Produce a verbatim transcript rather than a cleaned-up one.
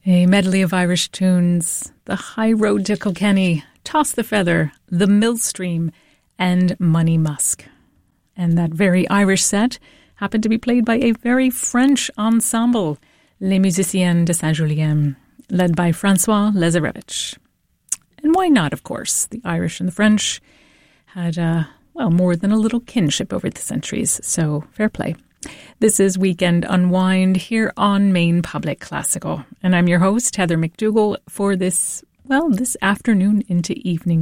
A medley of Irish tunes, The High Road to Kilkenny, Toss the Feather, The Millstream, and Money Musk. And that very Irish set happened to be played by a very French ensemble, Les Musiciens de Saint-Julien, led by Francois Lazarevich. And why not, of course? The Irish and the French had, uh, well, more than a little kinship over the centuries, so fair play. This is Weekend Unwind here on Maine Public Classical. And I'm your host, Heather McDougall, for this, well, this afternoon into evening